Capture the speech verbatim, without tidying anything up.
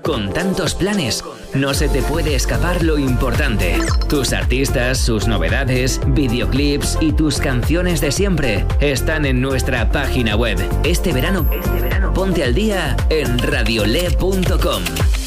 Con tantos planes, no se te puede escapar lo importante. Tus artistas, sus novedades, videoclips y tus canciones de siempre están en nuestra página web. Este verano, este verano ponte al día en radiole punto com.